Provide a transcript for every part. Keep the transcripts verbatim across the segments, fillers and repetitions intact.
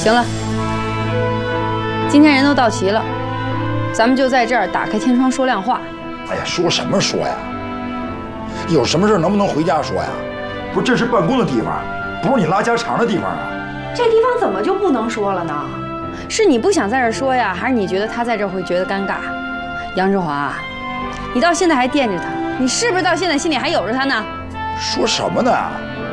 行了，今天人都到齐了，咱们就在这儿打开天窗说亮话。 哎呀，说什么说呀？有什么事能不能回家说呀？不是，这是办公的地方，不是你拉家常的地方啊。 这地方怎么就不能说了呢？是你不想在这儿说呀，还是你觉得他在这儿会觉得尴尬？杨志华，你到现在还惦着他，你是不是到现在心里还有着他呢？ 说什么呢？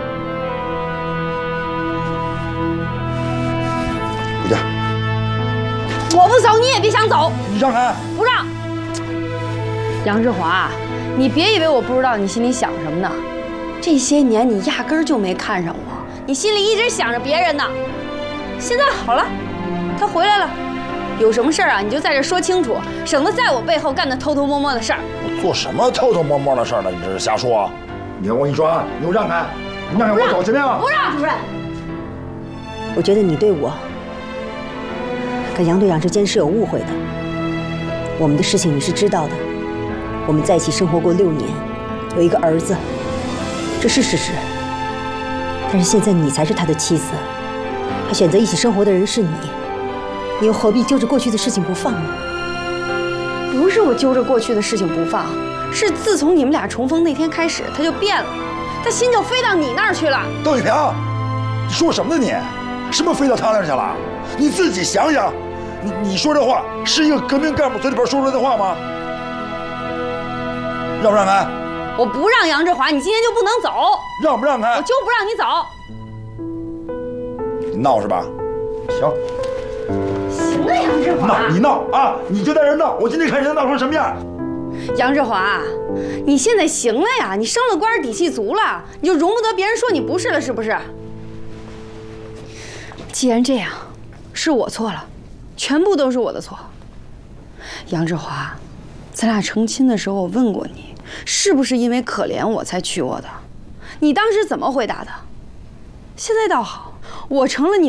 回家。 我不走，你也别想走。 你让开！ 不让。杨志华，你别以为我不知道你心里想什么呢。这些年你压根儿就没看上我，你心里一直想着别人呢。现在好了，他回来了，有什么事儿啊，你就在这说清楚，省得在我背后干那偷偷摸摸的事儿。 我做什么偷偷摸摸的事儿呢？你这是瞎说！你我跟你说啊，你给我让开！你让开我走，行不行？ 不让，主任。 我觉得你对我跟杨队长之间是有误会的。我们的事情你是知道的，我们在一起生活过六年，有一个儿子，这是事实。但是现在你才是他的妻子，他选择一起生活的人是你，你又何必揪着过去的事情不放呢？ 不是我揪着过去的事情不放，是自从你们俩重逢那天开始，他就变了，他心就飞到你那儿去了。 窦玉萍，你说什么呢你？什么飞到他那儿去了？你自己想想，你你说这话是一个革命干部嘴里边说出来的话吗？让不让开？ 我不让杨志华，你今天就不能走。 让不让开？ 我就不让你走。 你闹是吧？行。 行了，杨志华。 闹你闹啊！你就在这闹，我今天看你能闹成什么样。 杨志华，你现在行了呀，你升了官，底气足了，你就容不得别人说你不是了，是不是？既然这样，是我错了，全部都是我的错。杨志华，咱俩成亲的时候，我问过你，是不是因为可怜我才娶我的？你当时怎么回答的？现在倒好，我成了你